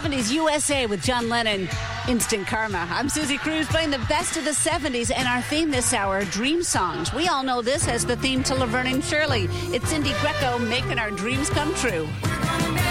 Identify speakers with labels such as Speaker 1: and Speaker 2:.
Speaker 1: 70s USA with John Lennon, Instant Karma. I'm Susie Cruz playing the best of the 70s, and our theme this hour, Dream Songs. We all know this as the theme to Laverne and Shirley. It's Cindy Greco making our dreams come true.